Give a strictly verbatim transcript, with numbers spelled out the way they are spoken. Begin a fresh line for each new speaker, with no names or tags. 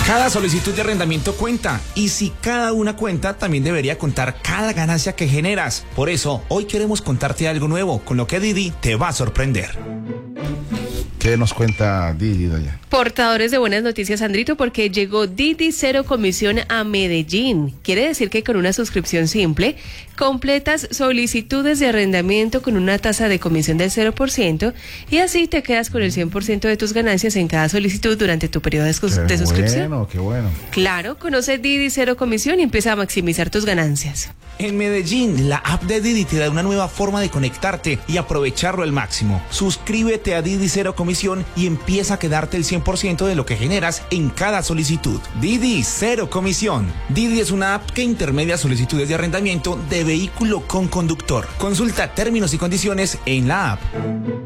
Cada solicitud de arrendamiento cuenta, y si cada una cuenta, también debería contar cada ganancia que generas. Por eso, hoy queremos contarte algo nuevo, con lo que Didi te va a sorprender.
¿Qué nos cuenta Didi, doña?
Portadores de buenas noticias, Sandrito, porque llegó Didi Cero Comisión a Medellín. Quiere decir que con una suscripción simple, completas solicitudes de arrendamiento con una tasa de comisión del cero por ciento y así te quedas con el cien por ciento de tus ganancias en cada solicitud durante tu periodo de, de suscripción.
Qué bueno, qué bueno.
Claro, conoce Didi Cero Comisión y empieza a maximizar tus ganancias.
En Medellín, la app de Didi te da una nueva forma de conectarte y aprovecharlo al máximo. Suscríbete a Didi Cero Comisión y empieza a quedarte el cien por ciento de lo que generas en cada solicitud. Didi Cero Comisión. Didi es una app que intermedia solicitudes de arrendamiento de vehículo con conductor. Consulta términos y condiciones en la app.